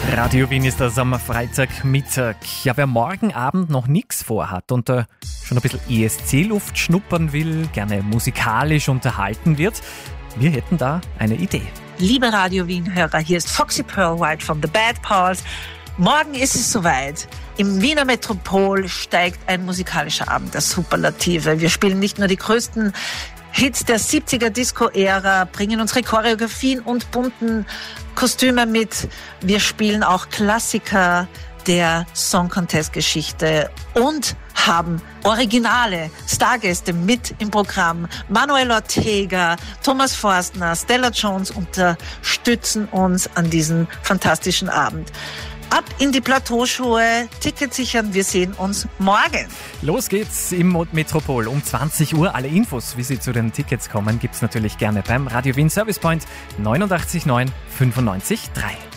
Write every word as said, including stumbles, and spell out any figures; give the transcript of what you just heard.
Radio Wien ist das am Freitagmittag. Ja, wer morgen Abend noch nichts vorhat und äh, schon ein bisschen E S C-Luft schnuppern will, gerne musikalisch unterhalten wird, wir hätten da eine Idee. Liebe Radio Wien-Hörer, hier ist Foxy Pearl White von The Bad Pals. Morgen ist es soweit. Im Wiener Metropol steigt ein musikalischer Abend der Superlative. Wir spielen nicht nur die größten Hits der siebziger Disco-Ära, bringen unsere Choreografien und bunten Kostüme mit. Wir spielen auch Klassiker der Song Contest-Geschichte und haben originale Stargäste mit im Programm. Manuel Ortega, Thomas Forstner, Stella Jones unterstützen uns an diesem fantastischen Abend. Ab in die Plateauschuhe, Tickets sichern, wir sehen uns morgen. Los geht's im Metropol um zwanzig Uhr. Alle Infos, wie Sie zu den Tickets kommen, gibt's natürlich gerne beim Radio Wien Service Point neunundachtzig neun fünfundneunzig drei.